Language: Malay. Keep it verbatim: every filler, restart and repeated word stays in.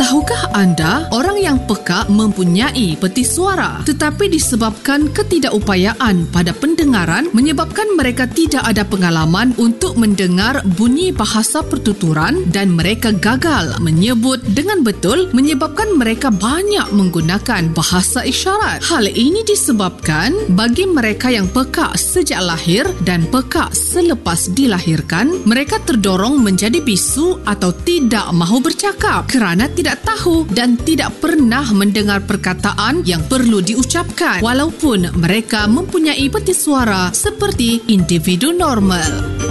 Tahukah anda, orang yang pekak mempunyai peti suara, tetapi disebabkan ketidakupayaan pada pendengaran menyebabkan mereka tidak ada pengalaman untuk mendengar bunyi bahasa pertuturan dan mereka gagal menyebut dengan betul menyebabkan mereka banyak menggunakan bahasa isyarat. Hal ini disebabkan bagi mereka yang pekak sejak lahir dan pekak selepas dilahirkan, mereka terdorong menjadi bisu atau tidak mahu bercakap kerana tidak tahu dan tidak pernah mendengar perkataan yang perlu diucapkan walaupun mereka mempunyai peti suara seperti individu normal.